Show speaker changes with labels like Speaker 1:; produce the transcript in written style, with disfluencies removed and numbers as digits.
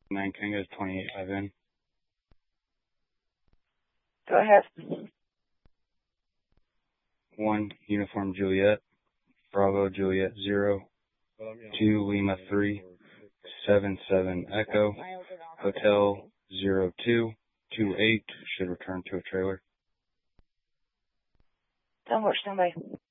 Speaker 1: 9 Tango 28 5 in.
Speaker 2: Go ahead.
Speaker 1: 1 Uniform Juliet, Bravo Juliet 0, 2 Lima 3, 7 Echo, Hotel 0228 should return to a trailer.
Speaker 2: Don't work, stand by.